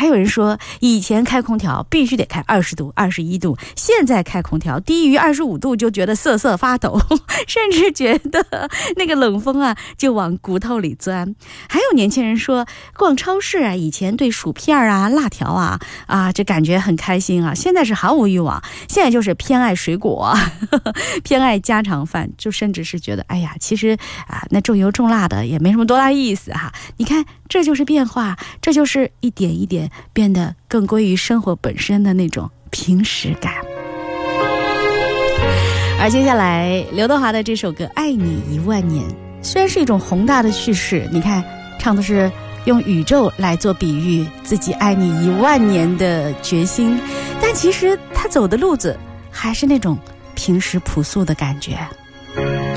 有人说以前开空调必须得开20度、21度，现在开空调低于25度就觉得瑟瑟发抖，甚至觉得那个冷风啊就往骨头里钻。还有年轻人说逛超市啊，以前对薯片啊、辣条啊这感觉很开心啊，现在是毫无欲望，现在就是偏爱水果偏爱家常饭，就甚至是觉得哎呀，其实那重油重辣的也没什么多大意思哈。你看，这就是变化，这就是一点一点变得更归于生活本身的那种平实感。而接下来刘德华的这首歌《爱你1万年》，虽然是一种宏大的叙事，你看唱的是用宇宙来做比喻，自己爱你1万年的决心，但其实他走的路子还是那种平实朴素的感觉。